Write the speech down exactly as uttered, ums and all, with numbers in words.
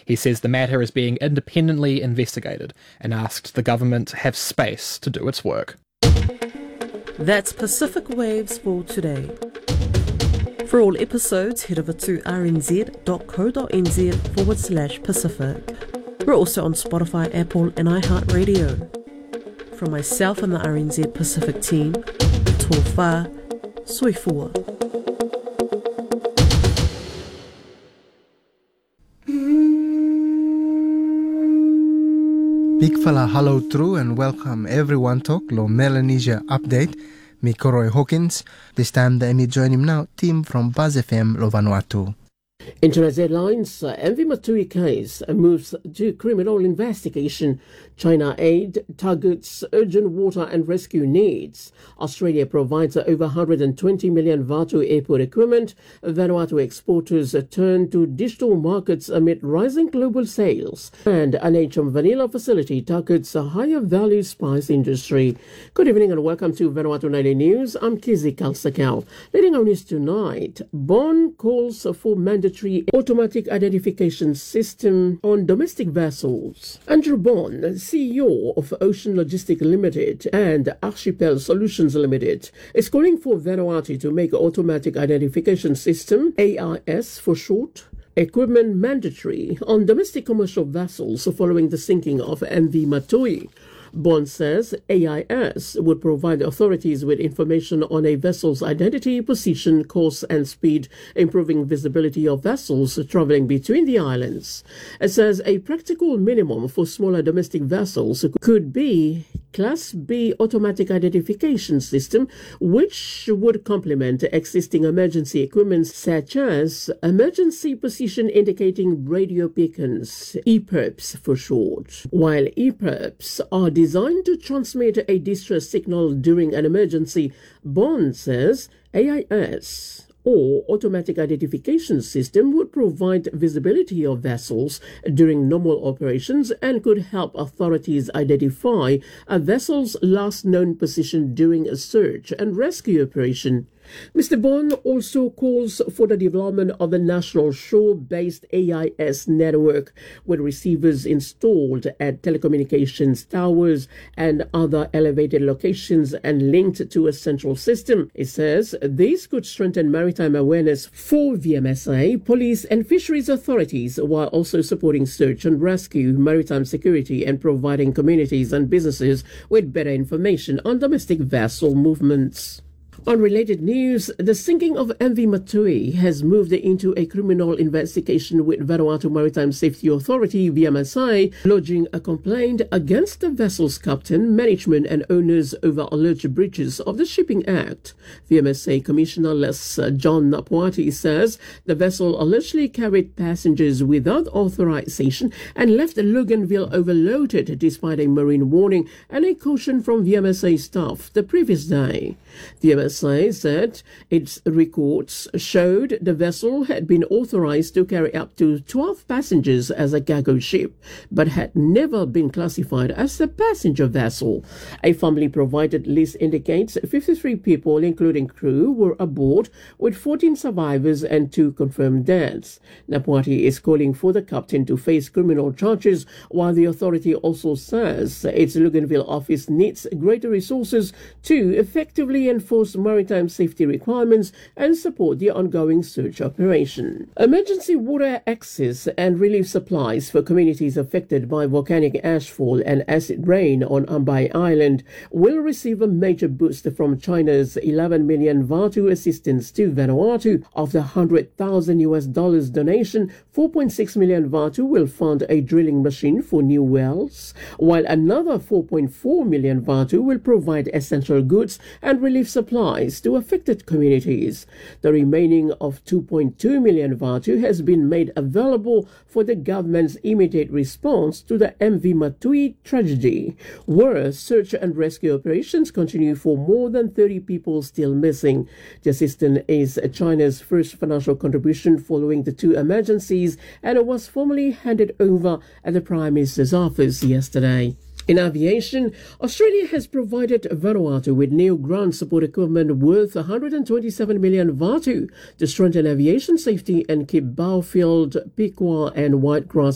He says the matter is being independently investigated and asked the government to have space to do its work. That's Pacific Waves for today. For all episodes, head over to rnz.co.nz forward slash Pacific. We're also on Spotify, Apple and iHeartRadio. From myself and the R N Z Pacific team, tō whā, soifua. Big fella hello true and welcome everyone to Lo Melanesia Update. Me Koroi Hawkins. This time the Emmy join him now, team from Buzz F M Lo Vanuatu. International headlines, uh, M V Matui case uh, moves to criminal investigation. China aid targets urgent water and rescue needs. Australia provides uh, over one hundred twenty million Vaatu airport equipment. Vanuatu exporters uh, turn to digital markets amid rising global sales. And an H M vanilla facility targets a higher value spice industry. Good evening and welcome to Vanuatu Nightly News. I'm Kizzy Kalsakal. Leading on news tonight, Bond calls for mandatory automatic identification system on domestic vessels. Andrew Bond, C E O of Ocean Logistics Limited and Archipel Solutions Limited, is calling for Vanuatu to make automatic identification system, A I S for short, equipment mandatory on domestic commercial vessels following the sinking of M V Matui. Bond says A I S would provide authorities with information on a vessel's identity, position, course and speed, improving visibility of vessels travelling between the islands. It says a practical minimum for smaller domestic vessels could be Class B automatic identification system, which would complement existing emergency equipment such as emergency position indicating radio beacons, E P I R Ps for short. While E P I R Ps are designed to transmit a distress signal during an emergency, Bond says A I S or automatic identification system would provide visibility of vessels during normal operations and could help authorities identify a vessel's last known position during a search and rescue operation. Mister Bond also calls for the development of a national shore-based A I S network with receivers installed at telecommunications towers and other elevated locations and linked to a central system. It says this could strengthen maritime awareness for V M S A, police and fisheries authorities while also supporting search and rescue, maritime security and providing communities and businesses with better information on domestic vessel movements. On related news, the sinking of M V Matui has moved into a criminal investigation with Vanuatu Maritime Safety Authority, V M S A, lodging a complaint against the vessel's captain, management and owners over alleged breaches of the Shipping Act. V M S A Commissioner Les John Napuati says the vessel allegedly carried passengers without authorization and left Luganville overloaded despite a marine warning and a caution from V M S A staff the previous day. V M S A said its records showed the vessel had been authorized to carry up to twelve passengers as a cargo ship, but had never been classified as a passenger vessel. A family-provided list indicates fifty-three people, including crew, were aboard, with fourteen survivors and two confirmed deaths. Napuati is calling for the captain to face criminal charges, while the authority also says its Luganville office needs greater resources to effectively enforce maritime safety requirements and support the ongoing search operation. Emergency water access and relief supplies for communities affected by volcanic ashfall and acid rain on Ambai Island will receive a major boost from China's eleven million Vaatu assistance to Vanuatu. Of the one hundred thousand U S dollars donation, four point six million Vaatu will fund a drilling machine for new wells, while another four point four million Vaatu will provide essential goods and relief supplies to affected communities. The remaining of two point two million Vaatu has been made available for the government's immediate response to the M V Matui tragedy, where search and rescue operations continue for more than thirty people still missing. The assistance is China's first financial contribution following the two emergencies, and it was formally handed over at the Prime Minister's office yesterday. In aviation, Australia has provided Vanuatu with new ground support equipment worth one hundred twenty-seven million Vaatu to strengthen aviation safety and keep Bowfield, Piqua and Whitegrass